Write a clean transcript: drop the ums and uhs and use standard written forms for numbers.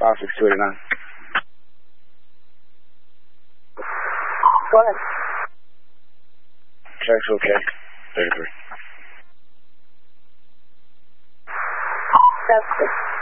5629. Go ahead. Check's okay. 33. That's good.